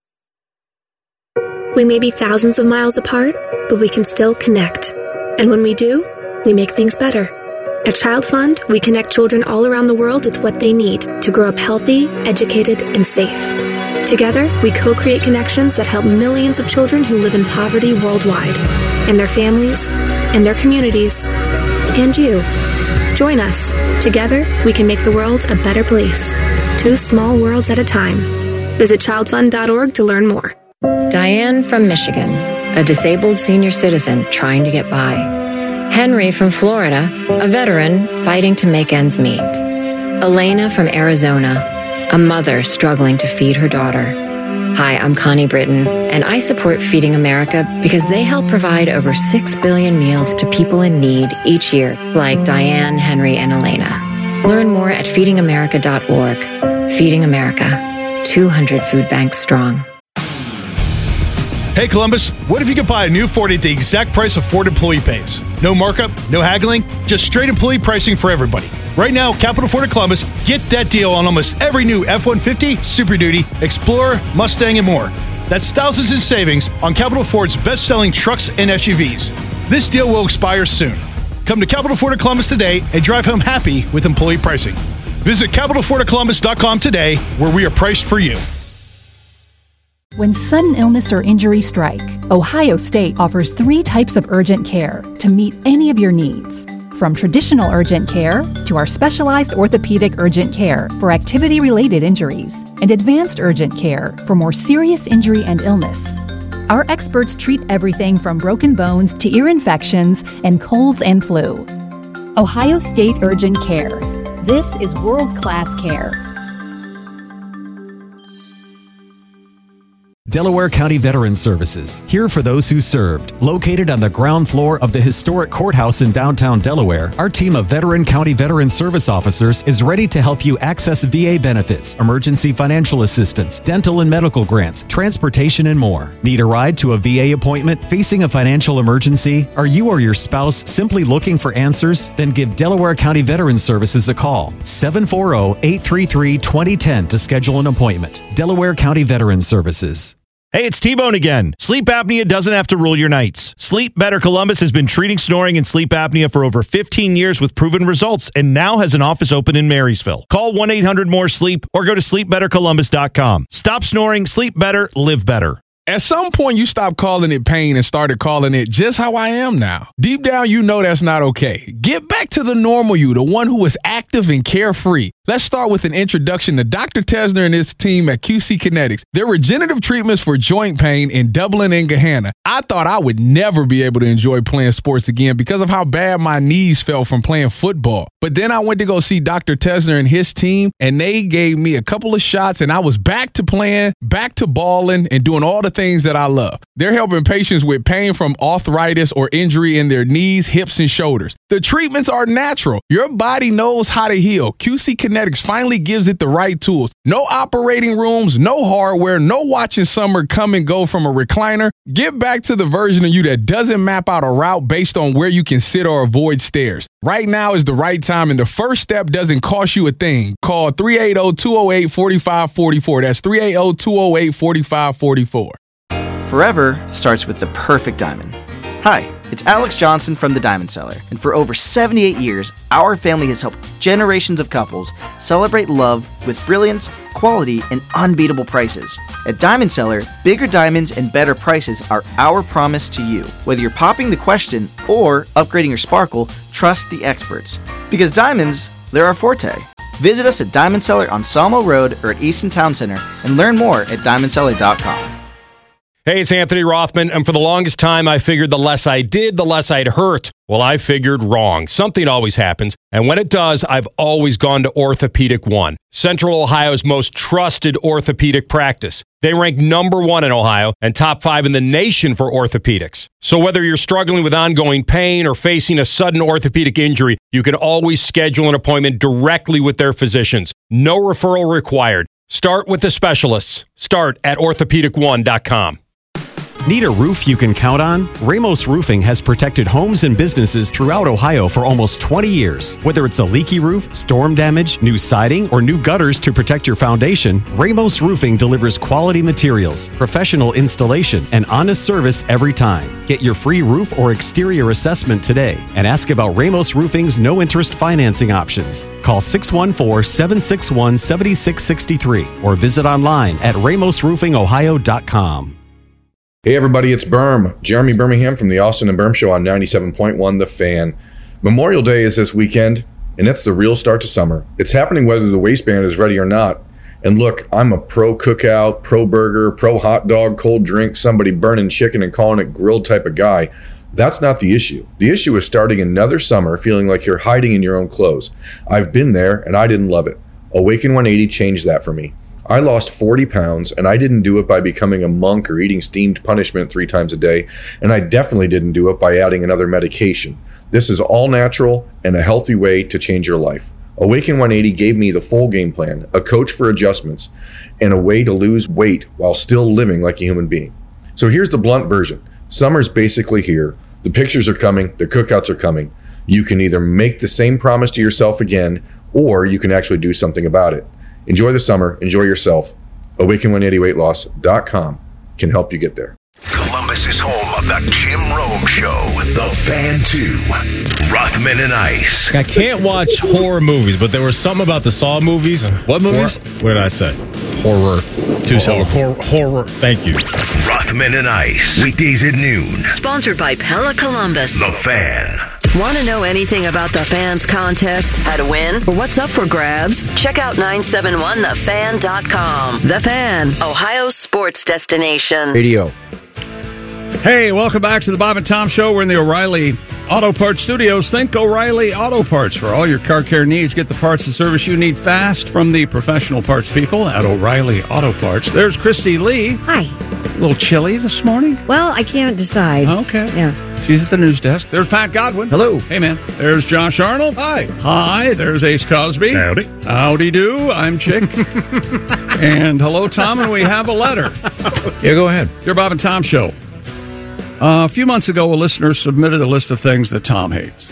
We may be thousands of miles apart, but we can still connect. And when we do, we make things better. At Child Fund, we connect children all around the world with what they need to grow up healthy, educated, and safe. Together, we co-create connections that help millions of children who live in poverty worldwide, and their families, and their communities, and you. Join us. Together, we can make the world a better place. 2 small worlds at a time. Visit childfund.org to learn more. Diane from Michigan, a disabled senior citizen trying to get by. Henry from Florida, a veteran fighting to make ends meet. Elena from Arizona, a mother struggling to feed her daughter. Hi, I'm Connie Britton, and I support Feeding America because they help provide over 6 billion meals to people in need each year, like Diane, Henry, and Elena. Learn more at feedingamerica.org. Feeding America, 200 food banks strong. Hey Columbus, what if you could buy a new Ford at the exact price of Ford employee pays? No markup, no haggling, just straight employee pricing for everybody. Right now, Capital Ford of Columbus, get that deal on almost every new F-150, Super Duty, Explorer, Mustang, and more. That's thousands in savings on Capital Ford's best-selling trucks and SUVs. This deal will expire soon. Come to Capital Ford of Columbus today and drive home happy with employee pricing. Visit CapitalFordofColumbus.com today, where we are priced for you. When sudden illness or injury strike, Ohio State offers 3 types of urgent care to meet any of your needs. From traditional urgent care to our specialized orthopedic urgent care for activity-related injuries and advanced urgent care for more serious injury and illness. Our experts treat everything from broken bones to ear infections and colds and flu. Ohio State Urgent Care. This is world-class care. Delaware County Veterans Services, here for those who served. Located on the ground floor of the historic courthouse in downtown Delaware, our team of veteran county veteran service officers is ready to help you access VA benefits, emergency financial assistance, dental and medical grants, transportation, and more. Need a ride to a VA appointment, facing a financial emergency? Are you or your spouse simply looking for answers? Then give Delaware County Veterans Services a call. 740-833-2010 to schedule an appointment. Delaware County Veterans Services. Hey, it's T-Bone again. Sleep apnea doesn't have to rule your nights. Sleep Better Columbus has been treating snoring and sleep apnea for over 15 years with proven results and now has an office open in Marysville. Call 1-800-MORE-SLEEP or go to sleepbettercolumbus.com. Stop snoring, sleep better, live better. At some point, you stopped calling it pain and started calling it just how I am now. Deep down, you know that's not okay. Get back to the normal you, the one who is active and carefree. Let's start with an introduction to Dr. Tesner and his team at QC Kinetics. Their regenerative treatments for joint pain in Dublin and Gahanna. I thought I would never be able to enjoy playing sports again because of how bad my knees felt from playing football. But then I went to go see Dr. Tesner and his team, and they gave me a couple of shots, and I was back to playing, back to balling, and doing all the things that I love. They're helping patients with pain from arthritis or injury in their knees, hips, and shoulders. The treatments are natural. Your body knows how to heal. QC Kinetics finally gives it the right tools. No operating rooms, no hardware, no watching summer come and go from a recliner. Get back to the version of you that doesn't map out a route based on where you can sit or avoid stairs. Right now is the right time, and the first step doesn't cost you a thing. Call 380-208-4544. That's 380-208-4544. Forever starts with the perfect diamond. Hi, it's Alex Johnson from the Diamond Cellar, and for over 78 years, our family has helped generations of couples celebrate love with brilliance, quality, and unbeatable prices. At Diamond Cellar, bigger diamonds and better prices are our promise to you. Whether you're popping the question or upgrading your sparkle, trust the experts. Because diamonds, they're our forte. Visit us at Diamond Cellar on Sawmill Road or at Easton Town Center and learn more at diamondcellar.com. Hey, it's Anthony Rothman, and for the longest time, I figured the less I did, the less I'd hurt. Well, I figured wrong. Something always happens, and when it does, I've always gone to Orthopedic One, Central Ohio's most trusted orthopedic practice. They rank #1 in Ohio and top 5 in the nation for orthopedics. So whether you're struggling with ongoing pain or facing a sudden orthopedic injury, you can always schedule an appointment directly with their physicians. No referral required. Start with the specialists. Start at orthopedic1.com. Need a roof you can count on? Ramos Roofing has protected homes and businesses throughout Ohio for almost 20 years. Whether it's a leaky roof, storm damage, new siding, or new gutters to protect your foundation, Ramos Roofing delivers quality materials, professional installation, and honest service every time. Get your free roof or exterior assessment today and ask about Ramos Roofing's no-interest financing options. Call 614-761-7663 or visit online at ramosroofingohio.com. Hey everybody, it's Berm. Jeremy Birmingham from the Austin and Berm Show on 97.1 The Fan. Memorial Day is this weekend, and that's the real start to summer. It's happening whether the waistband is ready or not. And look, I'm a pro cookout, pro burger, pro hot dog, cold drink, somebody burning chicken and calling it grilled type of guy. That's not the issue. The issue is starting another summer feeling like you're hiding in your own clothes. I've been there, and I didn't love it. Awaken 180 changed that for me. I lost 40 pounds, and I didn't do it by becoming a monk or eating steamed punishment 3 times a day, and I definitely didn't do it by adding another medication. This is all natural and a healthy way to change your life. Awaken 180 gave me the full game plan, a coach for adjustments, and a way to lose weight while still living like a human being. So here's the blunt version. Summer's basically here. The pictures are coming. The cookouts are coming. You can either make the same promise to yourself again, or you can actually do something about it. Enjoy the summer. Enjoy yourself. Awaken180weightloss.com can help you get there. Columbus is home of the Jim Rome Show, The Fan 2, Rothman and Ice. I can't watch horror movies, but there was something about the Saw movies. What movies? What did I say? Horror. Horror. Thank you. Rothman and Ice, weekdays at noon. Sponsored by Pella Columbus. The Fan. Want to know anything about the Fan's contests, how to win, or what's up for grabs? Check out 971thefan.com. The Fan, Ohio's sports destination. Radio. Hey, welcome back to the Bob and Tom Show. We're in the O'Reilly Auto Parts Studios. Think O'Reilly Auto Parts for all your car care needs. Get the parts and service you need fast from the professional parts people at O'Reilly Auto Parts. There's Christy Lee. Hi. A little chilly this morning? Well, I can't decide. Okay. Yeah. She's at the news desk. There's Pat Godwin. Hello. Hey, man. There's Josh Arnold. Hi. Hi. There's Ace Cosby. Howdy. Howdy do. I'm Chick. And hello, Tom. And we have a letter. Yeah, go ahead. Dear Bob and Tom Show. A few months ago, a listener submitted a list of things that Tom hates.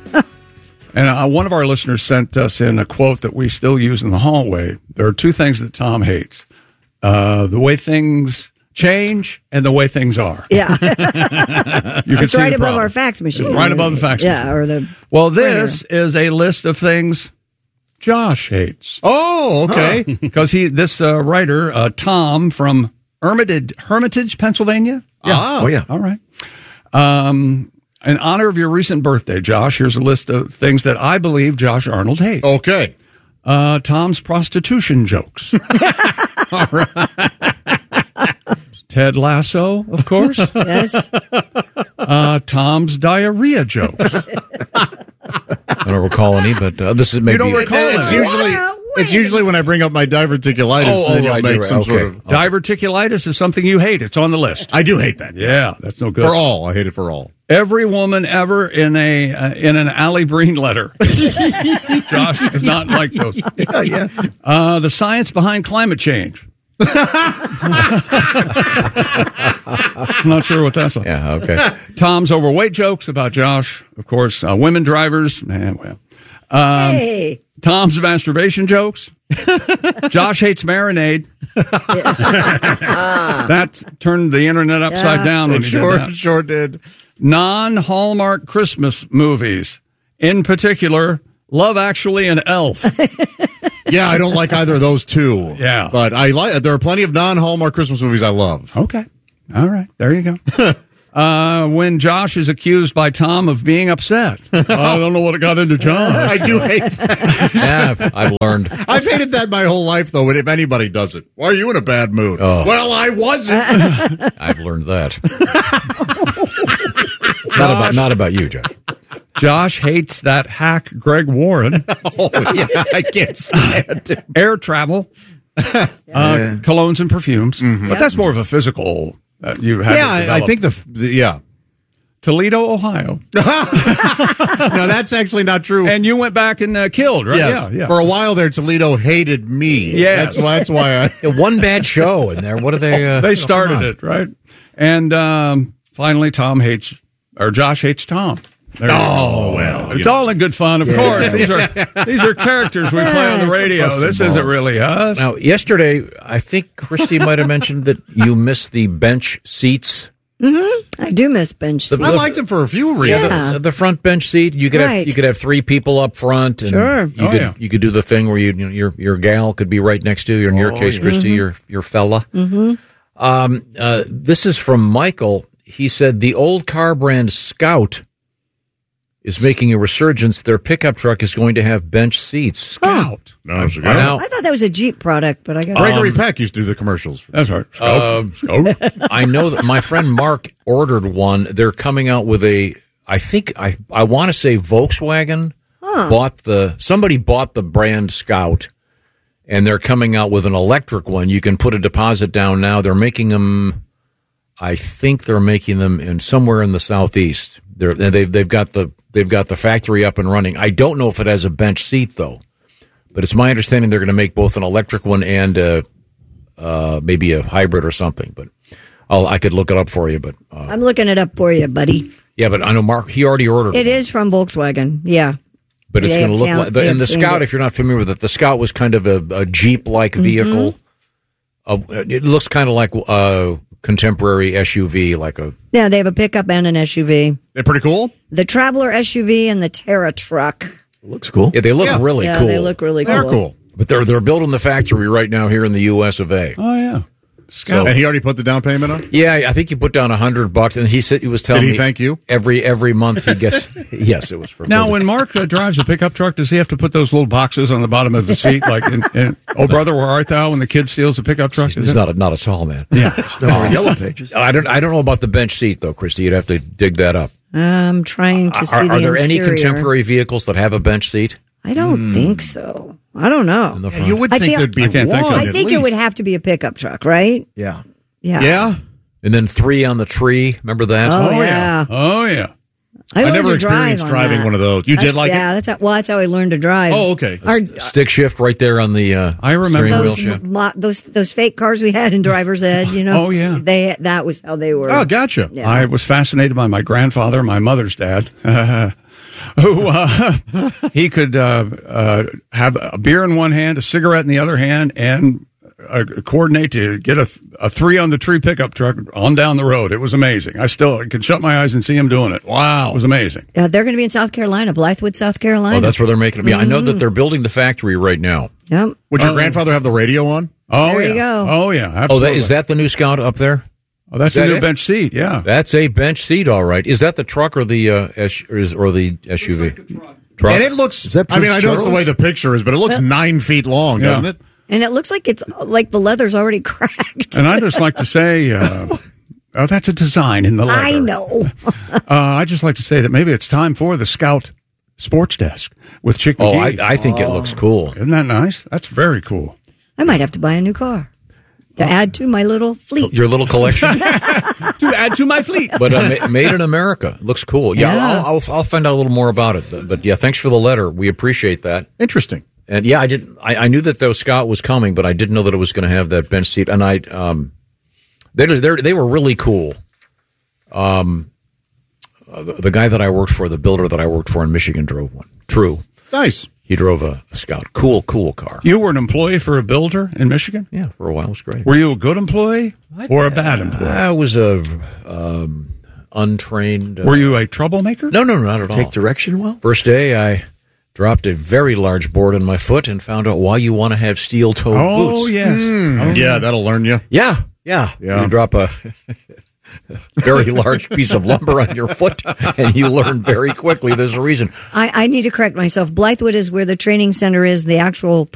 And one of our listeners sent us in a quote that we still use in the hallway. There are 2 things that Tom hates. The way things change and the way things are. Yeah. It's right above our fax machine. It's right above the fax machine. Yeah, or the... Well, this is a list of things Josh hates. Oh, okay. Because this writer, Tom from Hermitage, Pennsylvania. Yeah. Oh, yeah. All right. In honor of your recent birthday, Josh, here's a list of things that I believe Josh Arnold hates. Okay. Tom's prostitution jokes. All right. Ted Lasso, of course. Yes. Tom's diarrhea jokes. I don't recall any, but this is maybe. You don't recall It's usually when I bring up my diverticulitis, then you'll make some sort of. Diverticulitis is something you hate. It's on the list. I do hate that. Yeah, that's no good. For all. I hate it for all. Every woman ever in an Allie Breen letter. Josh does not like those. Yeah. The science behind climate change. I'm not sure what that's like. Yeah, okay. Tom's overweight jokes about Josh, of course. Women drivers. Hey. Tom's masturbation jokes. Josh hates marinade. That turned the internet upside down when he did that. Sure did. Non-Hallmark Christmas movies. In particular, Love Actually and Elf. Yeah, I don't like either of those two. Yeah. But there are plenty of non-Hallmark Christmas movies I love. Okay. All right. There you go. When Josh is accused by Tom of being upset. I don't know what it got into Josh. I do hate that. Yeah, I've learned. I've hated that my whole life, though, if anybody does it. Why are you in a bad mood? Oh. Well, I wasn't. I've learned that. Not about you, Josh. Josh hates that hack Greg Warren. Oh, yeah, I can't stand it. Air travel. Colognes and perfumes. Mm-hmm. But that's more of a physical you have. Yeah, I think Toledo, Ohio. No, that's actually not true. And you went back and killed, right? Yes. Yeah. For a while there, Toledo hated me. Yeah. That's why I... One bad show in there. What are they... they started it, right? And finally, Josh hates Tom. Well. It's all in good fun, of course. These are characters we play on the radio. This isn't really us. Now, yesterday, I think Christy might have mentioned that you missed the bench seats. Mm-hmm. I do miss bench seats. I liked them for a few reasons. Yeah. The front bench seat, you could have three people up front. And sure. You could do the thing where your gal could be right next to you. In your case, Christy, your fella. Mm-hmm. This is from Michael. He said the old car brand Scout is making a resurgence. Their pickup truck is going to have bench seats. Scout. No, I thought that was a Jeep product, but I guess Gregory Peck used to do the commercials. That's right. Scout. I know that my friend Mark ordered one. They're coming out with I want to say Volkswagen somebody bought the brand Scout, and they're coming out with an electric one. You can put a deposit down now. They're making them. I think they're making them in somewhere in the southeast. They've got the factory up and running. I don't know if it has a bench seat though, but it's my understanding they're going to make both an electric one and maybe a hybrid or something. But I could look it up for you. But I'm looking it up for you, buddy. Yeah, but I know Mark. He already ordered it. It is from Volkswagen. Yeah. But it's going to look like and the Scout. If you're not familiar with it, the Scout was kind of a Jeep-like vehicle. It looks kind of like contemporary SUV, they have a pickup and an SUV. They're pretty cool. The Traveler SUV and the Terra truck. It looks cool. Yeah, they look really cool. They look really cool. They're cool. But they're building the factory right now here in the U.S. of A. Oh yeah. And he already put the down payment on? Yeah, I think he put down $100, and he was telling me. Did he thank you? Every month he gets. Yes, it was for. Now, when Mark drives a pickup truck, does he have to put those little boxes on the bottom of the seat, like in "Oh Brother, Where Art Thou?" when the kid steals a pickup truck? It's not at all, man. Yeah, Yellow Pages. I don't know about the bench seat though, Christy. You'd have to dig that up. I'm trying to see. Are there interior. any contemporary vehicles that have a bench seat? I don't think so. I don't know. You would think there'd be one. I think it would have to be a pickup truck, right? Yeah. Yeah. And then 3 on the tree. Remember that? Oh yeah. Oh yeah. I never experienced driving one of those. You did like it? Yeah, that's how I learned to drive. Oh, okay. Stick shift right there on the I remember those fake cars we had in driver's ed, Oh yeah. That was how they were. Oh, gotcha. Yeah. I was fascinated by my grandfather, my mother's dad, who he could have a beer in one hand, a cigarette in the other hand, and coordinate to get a 3 on the tree pickup truck on down the road. It was amazing. I can shut my eyes and see him doing it. Wow. It was amazing. They're going to be in South Carolina, Blythewood, South Carolina. Oh, that's where they're making them. Yeah, I know that they're building the factory right now. Yep. Would your grandfather have the radio on? Oh, There yeah. you go. Oh, yeah. Oh, Absolutely. is that the new Scout up there? Oh, that's Is a that new it? bench seat. Yeah. That's a bench seat, all right. Is that the truck or the or the SUV? Truck. And it looks, Is that I mean, Prince I know it's the Charles? way the picture is, but it looks 9 feet long, doesn't it? And it looks like it's like the leather's already cracked. And I just like to say, that's a design in the leather. I know. I just like to say that maybe it's time for the Scout Sports Desk with Chick Oh, McGee. I think it looks cool. Isn't that nice? That's very cool. I might have to buy a new car to add to my little fleet. Your little collection, To add to my fleet. but made in America looks cool. Yeah, Yeah. I'll find out a little more about it. But yeah, thanks for the letter. We appreciate that. Interesting. And yeah, I knew that the Scout was coming, but I didn't know that it was going to have that bench seat. And they were really cool. The guy that I worked for, the builder that I worked for in Michigan, drove one. True. Nice. He drove a Scout. Cool car. You were an employee for a builder in Michigan? Yeah, for a while. It was great. Were you a good employee or a bad employee? I was a untrained. Were you a troublemaker? No, not at all. Take direction well? First day, I dropped a very large board on my foot and found out why you want to have steel-toed boots. Oh, yes. Yeah, that'll learn you. Yeah. You drop a very large piece of lumber on your foot, and you learn very quickly there's a reason. I need to correct myself. Blythewood is where the training center is, the actual